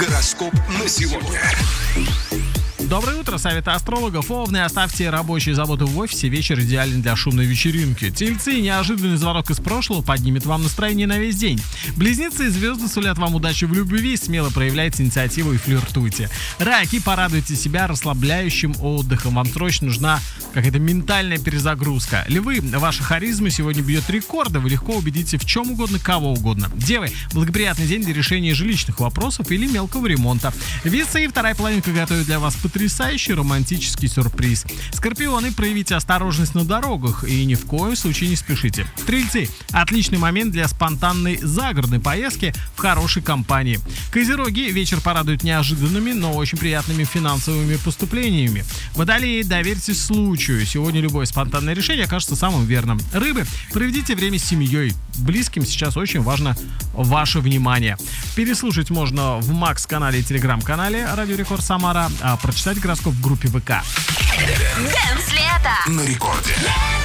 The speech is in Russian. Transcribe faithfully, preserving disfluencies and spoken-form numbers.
Гороскоп на сегодня. Доброе утро, советы астрологов. Овны, оставьте рабочие заботы в офисе, вечер идеален для шумной вечеринки. Тельцы, неожиданный звонок из прошлого поднимет вам настроение на весь день. Близнецы, звезды сулят вам удачу в любви, смело проявляйте инициативу и флиртуйте. Раки, порадуйте себя расслабляющим отдыхом, вам срочно нужна какая-то ментальная перезагрузка. Львы, ваша харизма сегодня бьет рекорды, вы легко убедите в чем угодно, кого угодно. Девы, благоприятный день для решения жилищных вопросов или мелкого ремонта. Весы, вторая половинка готовит для вас потрясающий романтический сюрприз. Скорпионы, проявите осторожность на дорогах и ни в коем случае не спешите. Стрельцы, отличный момент для спонтанной загородной поездки в хорошей компании. Козероги, вечер порадует неожиданными, но очень приятными финансовыми поступлениями. Водолеи, доверьтесь случаю. Сегодня любое спонтанное решение окажется самым верным. Рыбы, проведите время с семьей. Близким сейчас очень важно ваше внимание. Переслушать можно в Макс-канале и Телеграм-канале Радио Рекорд Самара, а прочитать гороскоп в группе ВК. Дэнс лето На рекорде.